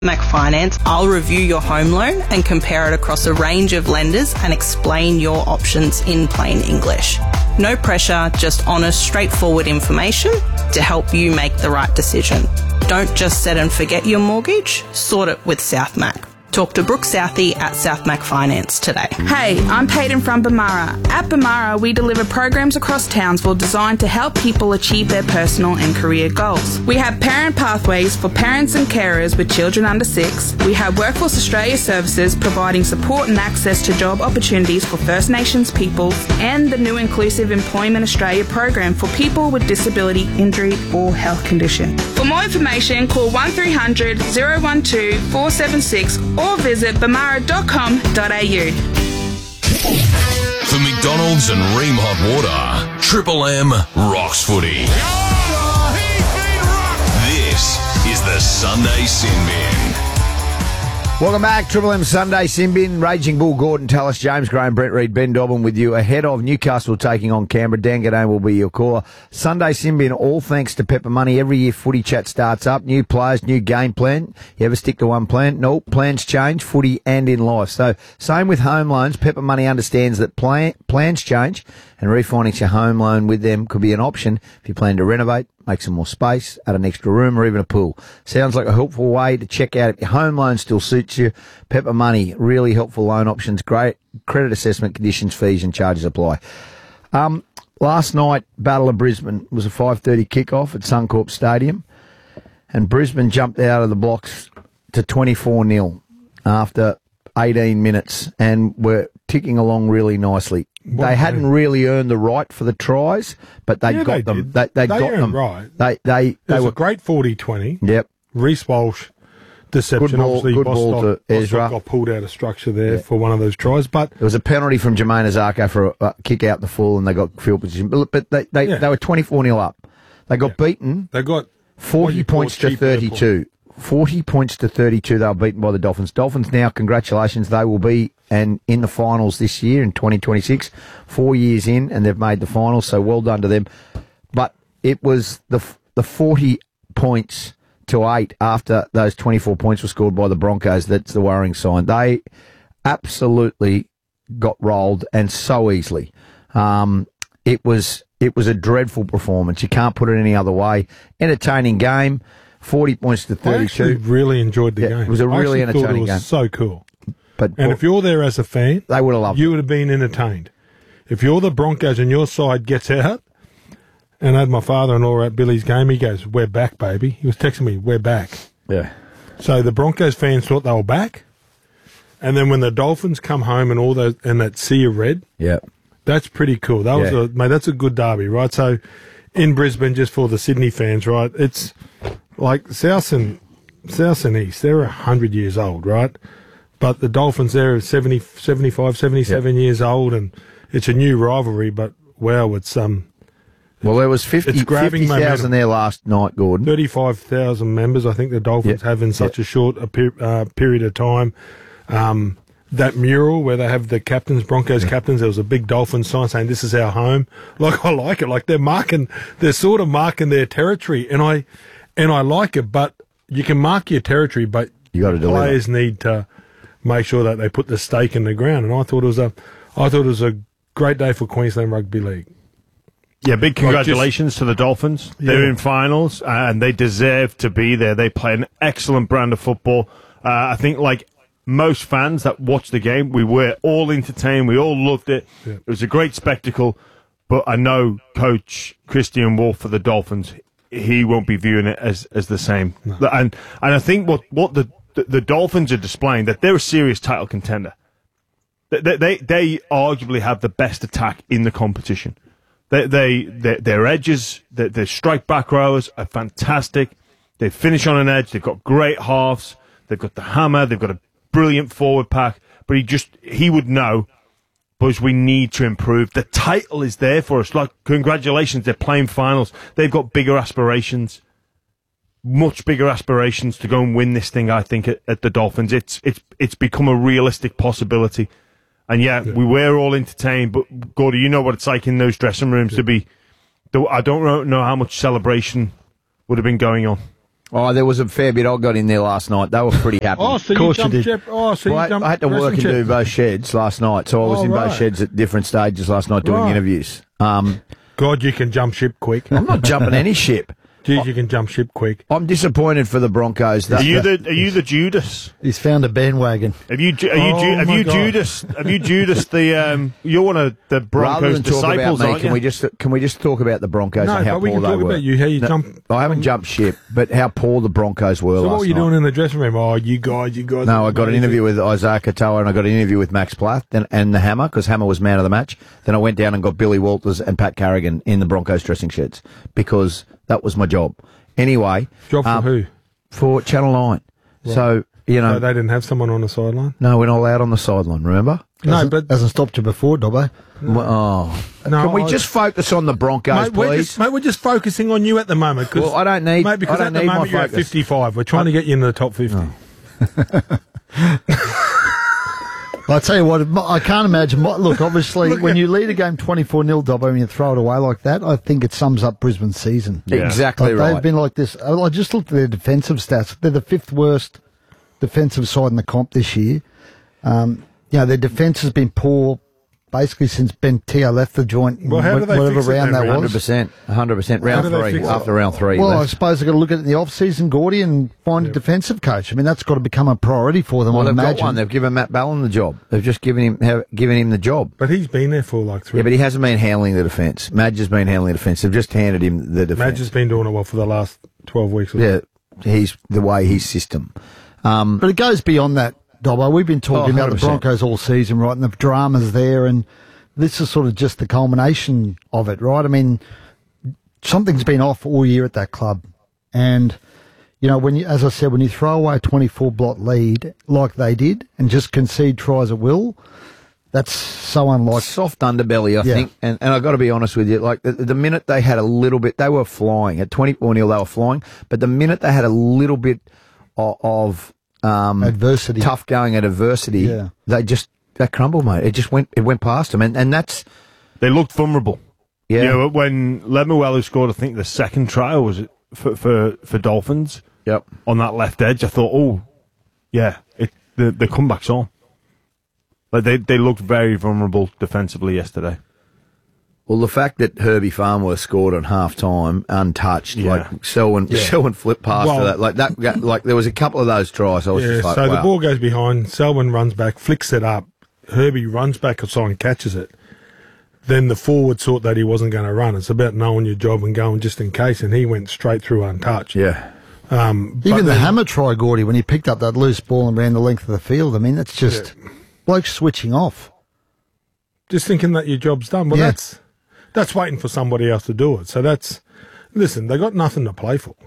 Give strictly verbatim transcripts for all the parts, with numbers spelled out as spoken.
Mac Finance, I'll review your home loan and compare it across a range of lenders and explain your options in plain English. No pressure, just honest, straightforward information to help you make the right decision. Don't just set and forget your mortgage, sort it with Southmac. Talk to Brooke Southey at Southmac Finance today. Hey, I'm Peyton from Bamara. At Bamara, we deliver programs across Townsville designed to help people achieve their personal and career goals. We have parent pathways for parents and carers with children under six. We have Workforce Australia services providing support and access to job opportunities for First Nations peoples, and the new Inclusive Employment Australia program for people with disability, injury or health condition. For more information, call one three hundred, oh one two, four seven six or visit bamara dot com dot a u. For McDonald's and Ream Hot Water, Triple M rocks footy. This is the Sunday Sin Bin. Welcome back, Triple M Sunday Sin Bin. Raging Bull, Gordon Tallis, James Graham, Brent Reid, Ben Dobbin with you ahead of Newcastle taking on Canberra. Dan Gadone will be your caller. Sunday Sin Bin, all thanks to Pepper Money. Every year footy chat starts up. New players, new game plan. You ever stick to one plan? No, plans change, footy and in life. So same with home loans. Pepper Money understands that plan, plans change, and refinance your home loan with them could be an option if you plan to renovate, make some more space, add an extra room or even a pool. Sounds like a helpful way to check out if your home loan still suits you. Pepper Money, really helpful loan options, great credit assessment, conditions, fees and charges apply. Um, last night, Battle of Brisbane was a five thirty kickoff at Suncorp Stadium, and Brisbane jumped out of the blocks to twenty-four nil after eighteen minutes and were ticking along really nicely. What they hadn't mean? really earned the right for the tries, but they yeah, got they them. Did. They, they, they got earned them right. They they it they was were a great forty twenty. Yep. Reece Walsh deception. Good ball, Obviously, good Bostock, ball to Ezra. Bostock got pulled out of structure there yeah. for one of those tries, but there was a penalty from Jermaine Azarko for a, a kick out the full, and they got field position. But, but they they, yeah. they were twenty-four nil up. They got yeah. beaten. They got forty points to thirty-two. forty points to thirty-two. They were beaten by the Dolphins. Dolphins now, congratulations, they will be and in the finals this year in twenty twenty-six. Four years in, and they've made the finals, so well done to them. But it was the the forty points to eight after those twenty-four points were scored by the Broncos. That's the worrying sign. They absolutely got rolled, and so easily. Um, it was it was a dreadful performance. You can't put it any other way. Entertaining game. forty points to thirty-two. I actually really enjoyed the yeah, game. It was a really I entertaining thought it was game. So cool. But and if you're there as a fan, they would have loved you it. would have been entertained. If you're the Broncos and your side gets out, and I had my father-in-law at Billy's game, he goes, "We're back, baby." He was texting me, "We're back." Yeah. So the Broncos fans thought they were back, and then when the Dolphins come home and all those and that sea of red, yeah, that's pretty cool. That was yeah. a mate. That's a good derby, right? So in Brisbane, just for the Sydney fans, right? It's like South and South and East. They're a hundred years old, right? But the Dolphins there are seventy, seventy-five, seventy-seven yep. years old, and it's a new rivalry. But wow, it's um. Well, there was fifty thousand there last night, Gordon. thirty-five thousand members, I think the Dolphins yep. have in such yep. a short a per, uh, period of time. Um, that mural where they have the captains, Broncos yep. captains, there was a big Dolphin sign saying, "This is our home." Like, I like it. Like, they're marking, they're sort of marking their territory, and I, and I like it. But you can mark your territory, but you got to players need to make sure that they put the stake in the ground. And I thought it was a, I thought it was a great day for Queensland Rugby League. Yeah, big congratulations like just, to the Dolphins. They're yeah. in finals, and they deserve to be there. They play an excellent brand of football. Uh, I think, like most fans that watched the game, we were all entertained. We all loved it. Yeah. It was a great spectacle. But I know Coach Christian Wolf for the Dolphins, he won't be viewing it as, as the same. No. And and I think what, what the, the, the Dolphins are displaying, that they're a serious title contender. They, they, they arguably have the best attack in the competition. They, they, they, their edges, their, their strike back rowers are fantastic. They finish on an edge. They've got great halves. They've got the hammer. They've got a brilliant forward pack. But he just, he would know, Buzz, we need to improve. The title is there for us. Like, congratulations, they're playing finals. They've got bigger aspirations, much bigger aspirations to go and win this thing, I think, at, at the Dolphins. It's, it's, it's become a realistic possibility. And yeah, yeah, we were all entertained, but Gordy, you know what it's like in those dressing rooms yeah. to be. I don't know how much celebration would have been going on. Oh, there was a fair bit I got in there last night. They were pretty happy. Oh, so Of you course you jumped did. Jep- Oh, so Well, you I, jumped I had to work and dressing do Jep- both sheds last night, so I was Oh, in both right. sheds at different stages last night doing Right. interviews. Um, God, you can jump ship quick. I'm not jumping any ship. Geez, you can jump ship quick. I'm disappointed for the Broncos. Are That, you the Are you the Judas? He's found a bandwagon. Have you Ju- are you Oh, Ju- have my you God. Judas have you Judas the um you're one of the rather Broncos than talk about disciples, me, aren't can you? we just can we just talk about the Broncos No, and how but we poor can they talk were? about you, how you No, jump- I haven't jumped ship, but how poor the Broncos were So last what were you night. doing in the dressing room? Oh, you guys, you guys. No, are I got an amazing. interview with Isaiah Katoa and I got an interview with Max Plath then, and the Hammer, because Hammer was man of the match. Then I went down and got Billy Walters and Pat Carrigan in the Broncos dressing sheds because that was my job. Anyway. Job for um, who? For Channel nine. So, you know, So they didn't have someone on the sideline? no, we're not allowed on the sideline, remember? No, Hasn't- but hasn't stopped you before, Dobbo. Oh. No, Can we I- just focus on the Broncos, mate, we're please? just, mate, we're just focusing on you at the moment. 'cause- Well, I don't need- mate, because I don't at the need my moment you're at focus. fifty-five. We're trying to get you into the top fifty. I tell you what, I can't imagine. Look, obviously, when you lead a game twenty-four nil, Dobbo, and you throw it away like that, I think it sums up Brisbane's season. Yeah. Exactly Like, right. They've been like this. I just looked at their defensive stats. They're the fifth worst defensive side in the comp this year. Um, you know, their defence has been poor basically since Ben Teo left the joint in Well, how do wh- they whatever fix it round then, that one hundred was. percent. one hundred percent. Round do they three. fix it? After round three. Well, I left. suppose they've got to look at it in the off-season, Gordy, and find a defensive coach. I mean, that's got to become a priority for them, Well, I they've imagine. got one. They've given Matt Ballon the job. They've just given him have, given him the job. But he's been there for like three. Yeah, but he hasn't been handling the defence. Madge has been handling the defence. They've just handed him the defence. Madge has been doing it well for the last twelve weeks. Or so. Yeah, he's the way his system. Um, But it goes beyond that, Dobbo. We've been talking Oh, about the one hundred percent. Broncos all season, right? And the drama's there, and this is sort of just the culmination of it, right? I mean, something's been off all year at that club. And, you know, when you, as I said, when you throw away a twenty-four blot lead like they did and just concede tries at will, that's so unlike. soft underbelly, I Yeah. think. And, and I've got to be honest with you, like the, the minute they had a little bit, they were flying. At twenty-four nil, they were flying. But the minute they had a little bit of, of um, Adversity. tough going at adversity, Yeah. they just, they crumbled, mate. It just went, it went past them. And, and that's, They looked vulnerable. yeah. You know, when Lemuelu scored, I think the second try was it for for, for Dolphins Yep. on that left edge. I thought, oh, yeah, it, the the comeback's on. Like they they looked very vulnerable defensively yesterday. Well, the fact that Herbie Farnworth scored on half time untouched, Yeah. like Selwyn, Selwyn flipped past Well- to that, like that, like there was a couple of those tries. I was Yeah, just like, so wow. the ball goes behind. Selwyn runs back, flicks it up. Herbie runs back aside and catches it. Then the forward thought that he wasn't going to run. It's about knowing your job and going just in case, and he went straight through untouched. yeah. Um, but Even the then- hammer try, Gordy, when he picked up that loose ball and ran the length of the field, I mean, that's just blokes switching off. just thinking that your job's done. Well, Yeah. that's that's waiting for somebody else to do it. So that's listen. They got nothing to play for.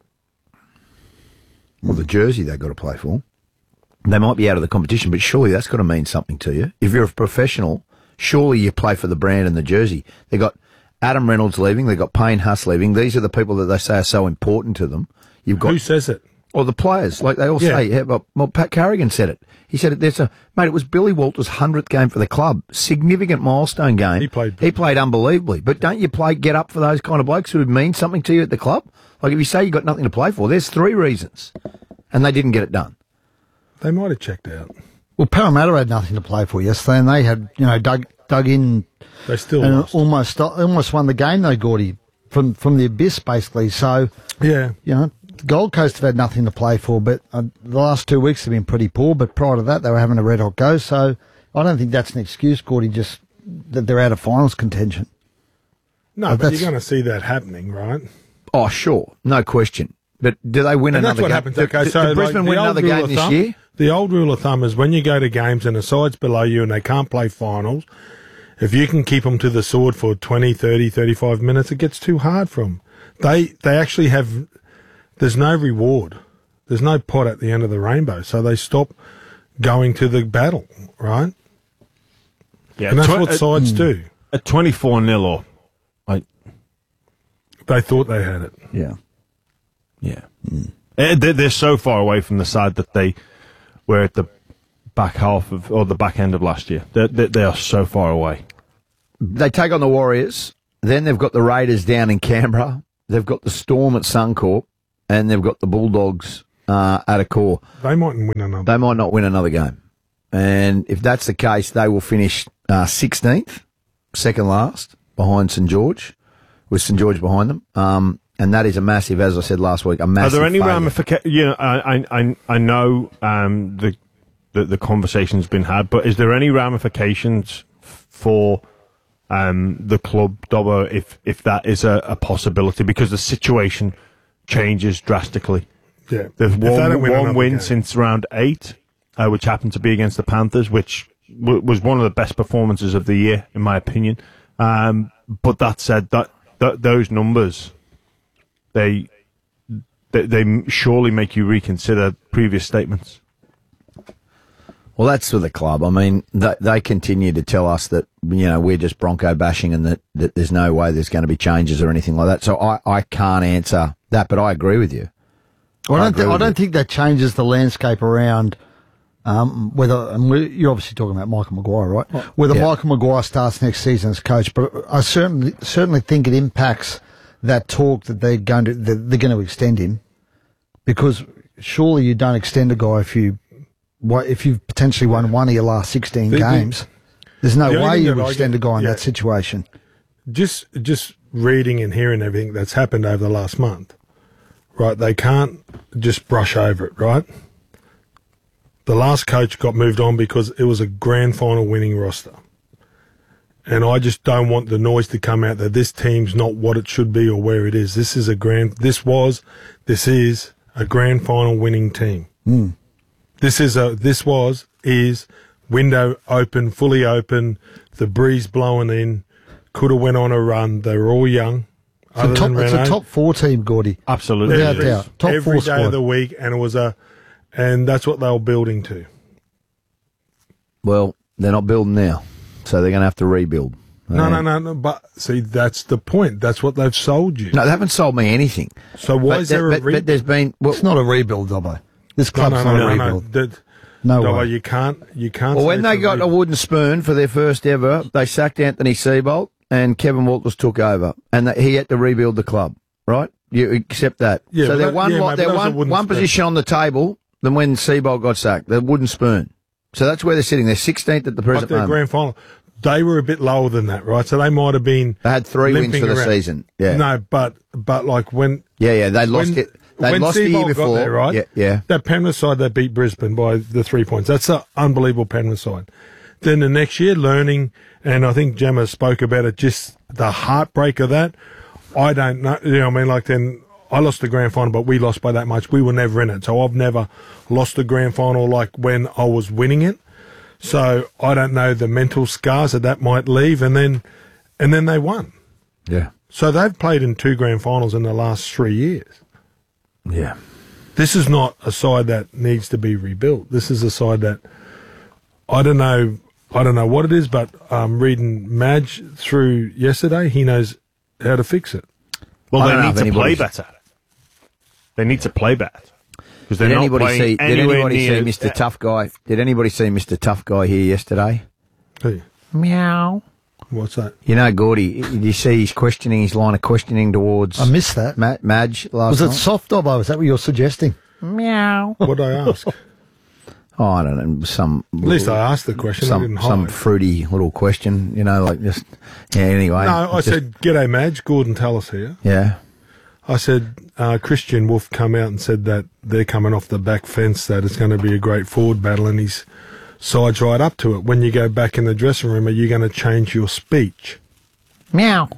Well, the jersey they've got to play for. They might be out of the competition, but surely that's got to mean something to you. If you're a professional, surely you play for the brand and the jersey. They got Adam Reynolds leaving. They got Payne Huss leaving. These are the people that they say are so important to them. You've got Who says it? or the players, like they all Yeah. say. Yeah, well, well, Pat Carrigan said it. He said it. There's a mate. It was Billy Walters' hundredth game for the club. Significant milestone game. He played- He played unbelievably. But don't you play get up for those kind of blokes who mean something to you at the club? Like if you say you got nothing to play for, there's three reasons, and they didn't get it done. They might have checked out. Well, Parramatta had nothing to play for yesterday, and they had, you know, dug dug in They still and lost. almost almost won the game, though, Gordy, from from the abyss, basically. So, Yeah. you know, the Gold Coast have had nothing to play for, but uh, the last two weeks have been pretty poor. But prior to that, they were having a red hot go. So, I don't think that's an excuse, Gordy, just that they're out of finals contention. No, But but that's- you're going to see that happening, right? Oh, sure, no question. But do they win And another that's what game? happens. Do, Okay, do- so do like, Brisbane the win old another rule game of this thumb- year? The old rule of thumb is when you go to games and the side's below you and they can't play finals, if you can keep them to the sword for twenty, thirty, thirty-five minutes, it gets too hard for them. They, they actually have, there's no reward. There's no pot at the end of the rainbow. So they stop going to the battle, right? Yeah, And that's tw- what at- sides do. At twenty-four nil or like They thought they had it. Yeah. yeah, Eh, they're, they're so far away from the side that they were at the back half of or the back end of last year. They they, they are so far away. They take on the Warriors. Then they've got the Raiders down in Canberra. They've got the Storm at Suncorp. and they've got the Bulldogs uh, at a core. They mightn't win another. They might not win another game. And if that's the case, they will finish uh, sixteenth, second last, behind St George, with St George behind them. Um, and that is a massive, as I said last week, a massive Are there any failure. ramifications? You know, I, I, I know um, the, the the conversation's been had, but is there any ramifications for um, the club, Dobbo, if if that is a, a possibility? Because the situation changes drastically. Yeah, There's If they one, don't win one another win game. since round eight, uh, which happened to be against the Panthers, which w- was one of the best performances of the year, in my opinion. Um, but that said, that, that those numbers, they, they they surely make you reconsider previous statements. Well, that's for the club. I mean, they, they continue to tell us that, you know, we're just Bronco bashing and that, that there's no way there's going to be changes or anything like that. So I, I can't answer that, but I agree with you. I don't, agree th- I with don't you. think that changes the landscape around um, whether, and we, you're obviously talking about Michael Maguire, right? Whether Yeah. Michael Maguire starts next season as coach, but I certainly certainly think it impacts that talk that they're going to that they're going to extend him, because surely you don't extend a guy if you if you've potentially won one of your last sixteen The- the- games. There's no the only way thing you that would I extend get- a guy in yeah. that situation. just just reading and hearing everything that's happened over the last month, right? They can't just brush over it, right? The last coach got moved on because it was a grand final winning roster. And I just don't want the noise to come out that this team's not what it should be or where it is. This is a grand, this was, this is a grand final winning team. Mm. This is a, this was, is window open, fully open, the breeze blowing in, could have went on a run. They were all young. It's a, other top, than it's a Renault. top four team, Gordy. Absolutely. Without it is. doubt. Top Every four day squad. of the week, and it was a, and that's what they were building to. Well, they're not building now, so they're going to have to rebuild. No, Uh, no, no, no. But see, that's the point. That's what they've sold you. No, they haven't sold me anything. So why But is there there- a but, rebuild? but there's been... Well, It's not a rebuild, Dobbo. This no, club's no, not no, a no, no. rebuild. That, No Dobbo, way. you can't, you can't. Well, say when they it's got a rebuild. wooden spoon for their first ever, they sacked Anthony Seibold and Kevin Walters took over, and that he had to rebuild the club, right? You accept that? Yeah, so but they're that- one, yeah, lo- mate, but they're that was a one, wooden one spoon. position on the table than when Seibold got sacked, the wooden spoon. So that's where they're sitting. They're sixteenth at the But present their moment. grand final, they were a bit lower than that, right? So they might have been. They had three wins limping for the around. season. Yeah. No, but but like when Yeah, yeah, they lost when, it. They when lost the year Seabold before. got there, right? Yeah, yeah. That Penrith side that beat Brisbane by the three points. That's an unbelievable Penrith side. Then the next year, learning, and I think Gemma spoke about it, just the heartbreak of that. I don't know. You know what I mean? Like then I lost the grand final, but we lost by that much. We were never in it. So I've never lost the grand final like when I was winning it. So I don't know the mental scars that that might leave. And then, and then they won. Yeah. So they've played in two grand finals in the last three years. Yeah. This is not a side that needs to be rebuilt. This is a side that I don't know. I don't know what it is, but um, reading Madge through yesterday, he knows how to fix it. Well, I they don't know need if to play anybody's- better. They need to play better. Because they're Did not anybody playing see? Did anywhere anybody see near- Mister Tough Guy? Did anybody see Mister Tough Guy here yesterday? Hey, Meow. what's that? You know, Gordy, did you see his questioning, his line of questioning towards I missed that. Ma- Madge last Was it night? soft, Dobbo? Is that what you're suggesting? Meow. What did I ask? At Oh, I don't know. Some. least I asked the question. I Some didn't some hide. fruity little question. You know, like just yeah. Anyway. No, I just- said, "G'day, Madge. Gordon Tallis here." Yeah. I said, uh, Christian Wolf come out and said that they're coming off the back fence, that it's going to be a great forward battle, and he's sides right up to it. When you go back in the dressing room, are you going to change your speech? Meow.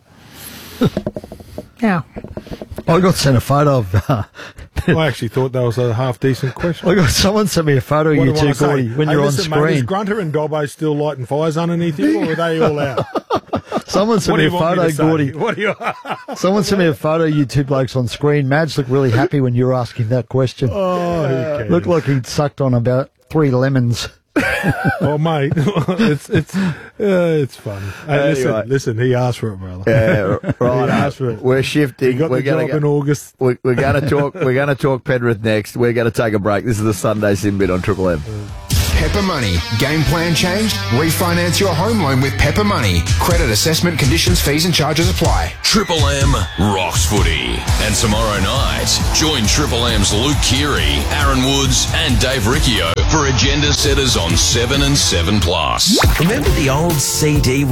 Meow. I got sent a photo of. Uh, I actually thought that was a half decent question. I got someone sent me a photo of What you do I two, say? Gordy, when Hey, you're listen, on mate, is screen. Grunter and Dobbo still lighting fires underneath you, or are they all out? Someone sent What me do a you want me photo, to say? Gordy. What do you? Someone sent me a photo of you two blokes on screen. Madge looked really happy when you were asking that question. Oh, who cares? Looked like he'd sucked on about three lemons. Oh, mate, it's it's uh, it's funny. Hey, listen, Anyway. listen, he asked for it, brother. Yeah. Right. He asked for it. We're shifting. He got we're the gonna job go- in August. We're, we're going to talk. We're going to talk Penrith next. We're going to take a break. This is the Sunday Sin Bit on Triple M. Pepper Money. Game plan changed? Refinance your home loan with Pepper Money. Credit assessment conditions, fees and charges apply. Triple M rocks footy. And tomorrow night, join Triple M's Luke Keary, Aaron Woods and Dave Riccio for Agenda Setters on seven and seven plus. Remember the old C D